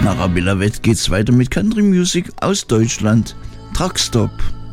Nach Abilavette geht's weiter mit Country Music aus Deutschland. Truckstop.